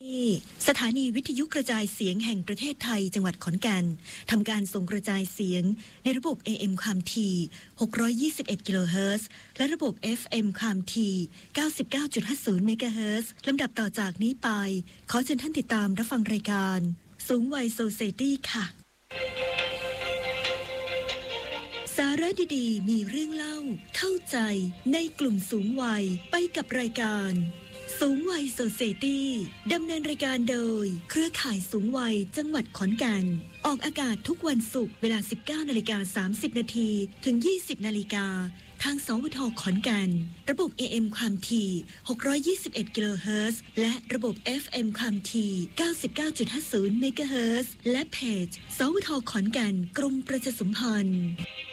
ที่สถานีวิทยุกระจายเสียงแห่งประเทศไทยจังหวัดขอนแก่นทำการส่งกระจายเสียงในระบบ AM ความถี่621กิโลเฮิรตซ์และระบบ FM ความถี่99.50เมกะเฮิรตซ์ลำดับต่อจากนี้ไปขอเชิญท่านติดตามรับฟังรายการสูงวัยโซเซตี้ค่ะสาระดีๆมีเรื่องเล่าเข้าใจในกลุ่มสูงวัยไปกับรายการสูงวัยโซเซตี้ดำเนินรายการโดยเครือข่ายสูงวัยจังหวัดขอนแก่นออกอากาศทุกวันศุกร์เวลา 19:30 น.ถึง 20:00 น.ทางสวทขอนแก่นระบบ AM ความถี่621กิโลเฮิรตซ์และระบบ FM ความถี่99.50เมกะเฮิรตซ์และเพจสวทขอนแก่นกรมประชาสัมพันธ์